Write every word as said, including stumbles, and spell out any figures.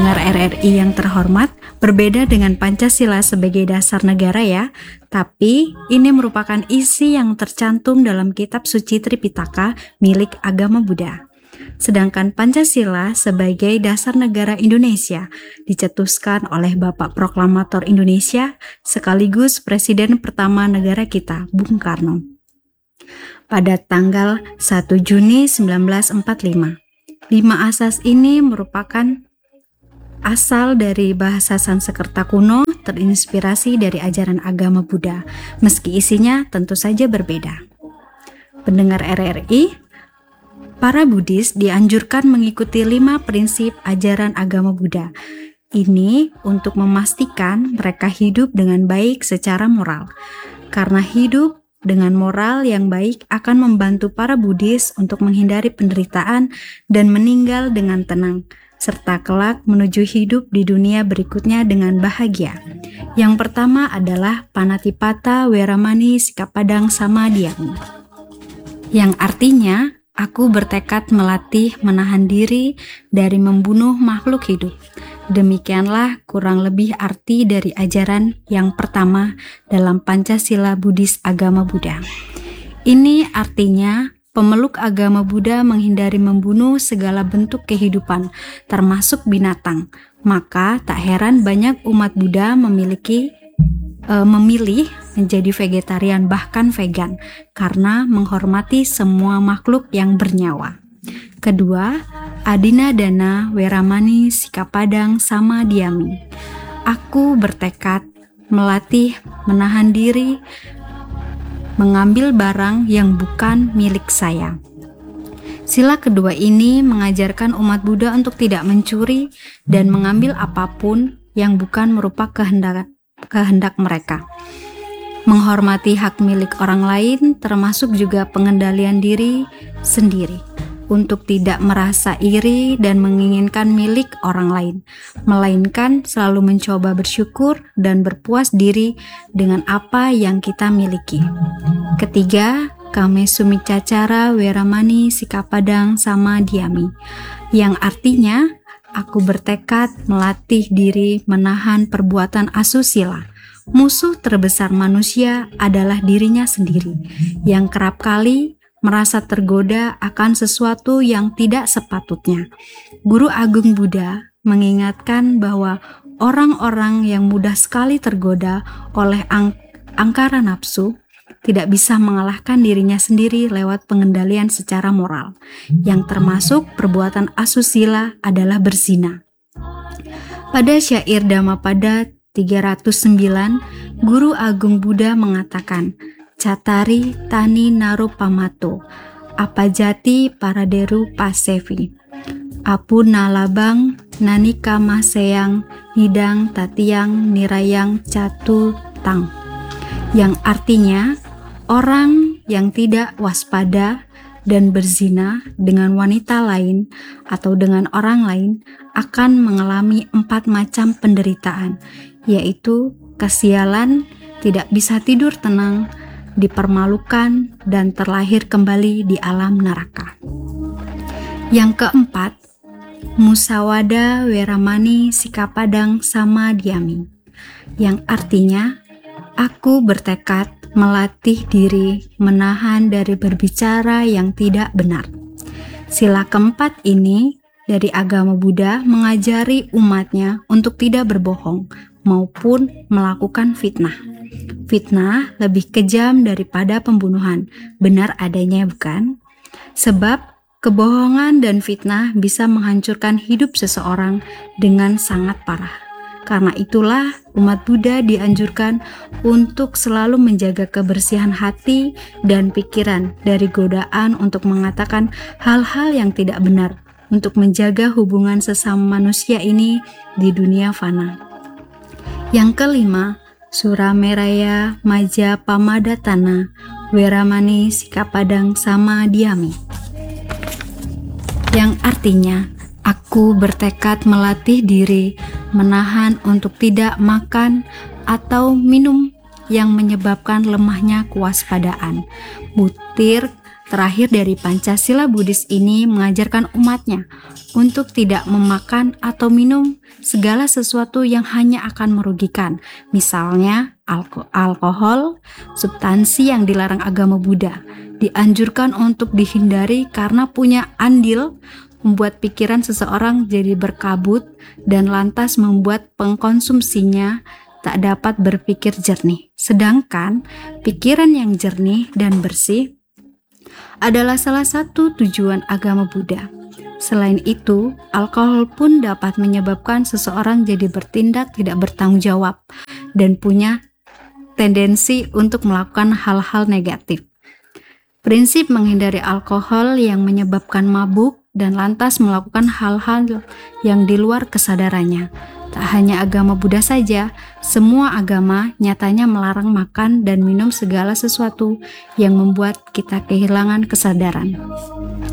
Pendengar R R I yang terhormat, berbeda dengan Pancasila sebagai dasar negara ya, tapi ini merupakan isi yang tercantum dalam kitab suci Tripitaka milik agama Buddha. Sedangkan Pancasila sebagai dasar negara Indonesia dicetuskan oleh Bapak Proklamator Indonesia sekaligus Presiden pertama negara kita, Bung Karno, pada tanggal satu Juni seribu sembilan ratus empat puluh lima. Lima asas ini merupakan asal dari bahasa Sanskerta kuno, terinspirasi dari ajaran agama Buddha, meski isinya tentu saja berbeda. Pendengar R R I, para Buddhis dianjurkan mengikuti lima prinsip ajaran agama Buddha. Ini untuk memastikan mereka hidup dengan baik secara moral. Karena hidup dengan moral yang baik akan membantu para Buddhis untuk menghindari penderitaan dan meninggal dengan tenang, serta kelak menuju hidup di dunia berikutnya dengan bahagia. Yang pertama adalah Panatipata Weramani Sikapadang Samadhyami, yang artinya aku bertekad melatih menahan diri dari membunuh makhluk hidup. Demikianlah kurang lebih arti dari ajaran yang pertama dalam Pancasila Buddhis agama Buddha. Ini artinya pemeluk agama Buddha menghindari membunuh segala bentuk kehidupan, termasuk binatang. Maka tak heran banyak umat Buddha memiliki e, memilih menjadi vegetarian bahkan vegan karena menghormati semua makhluk yang bernyawa. Kedua, Adinadana Weramani Sikapadang Samadhyami. Aku bertekad melatih menahan diri mengambil barang yang bukan milik saya. Sila kedua ini mengajarkan umat Buddha untuk tidak mencuri dan mengambil apapun yang bukan merupakan kehendak, kehendak mereka. Menghormati hak milik orang lain termasuk juga pengendalian diri sendiri, untuk tidak merasa iri dan menginginkan milik orang lain, melainkan selalu mencoba bersyukur dan berpuas diri dengan apa yang kita miliki. Ketiga, Kame Sumicacara Weramani Sikapadang Samadhyami, yang artinya aku bertekad melatih diri menahan perbuatan asusila. Musuh terbesar manusia adalah dirinya sendiri, yang kerap kali merasa tergoda akan sesuatu yang tidak sepatutnya. Guru Agung Buddha mengingatkan bahwa orang-orang yang mudah sekali tergoda oleh ang- angkara nafsu tidak bisa mengalahkan dirinya sendiri lewat pengendalian secara moral, yang termasuk perbuatan asusila adalah berzina. Pada syair Dhammapada tiga ratus sembilan, Guru Agung Buddha mengatakan, Catari tani naru pamato, apajati paraderu pasevi, apu nalabang nanika maseyang hidang tatiang nirayang catu tang, yang artinya orang yang tidak waspada dan berzina dengan wanita lain atau dengan orang lain akan mengalami empat macam penderitaan, yaitu kesialan, tidak bisa tidur tenang, dipermalukan, dan terlahir kembali di alam neraka. Yang keempat, Musawada Weramani Sikapadang Samadhyami, yang artinya aku bertekad melatih diri menahan dari berbicara yang tidak benar. Sila keempat ini dari agama Buddha mengajari umatnya untuk tidak berbohong maupun melakukan fitnah. Fitnah lebih kejam daripada pembunuhan, benar adanya bukan? Sebab kebohongan dan fitnah bisa menghancurkan hidup seseorang dengan sangat parah. Karena itulah umat Buddha dianjurkan untuk selalu menjaga kebersihan hati dan pikiran dari godaan untuk mengatakan hal-hal yang tidak benar, untuk menjaga hubungan sesama manusia ini di dunia fana. Yang kelima, Surameraya Maja Pamadatana Weramani Sikapadang Samadhyami, yang artinya aku bertekad melatih diri menahan untuk tidak makan atau minum yang menyebabkan lemahnya kewaspadaan, butir terakhir dari Pancasila Buddhis ini mengajarkan umatnya untuk tidak memakan atau minum segala sesuatu yang hanya akan merugikan, misalnya alko- alkohol, substansi yang dilarang agama Buddha. Dianjurkan untuk dihindari karena punya andil membuat pikiran seseorang jadi berkabut dan lantas membuat pengkonsumsinya tak dapat berpikir jernih. Sedangkan pikiran yang jernih dan bersih adalah salah satu tujuan agama Buddha. Selain itu, alkohol pun dapat menyebabkan seseorang jadi bertindak tidak bertanggung jawab dan punya tendensi untuk melakukan hal-hal negatif. Prinsip menghindari alkohol yang menyebabkan mabuk dan lantas melakukan hal-hal yang di luar kesadarannya. Tak hanya agama Buddha saja, semua agama nyatanya melarang makan dan minum segala sesuatu yang membuat kita kehilangan kesadaran.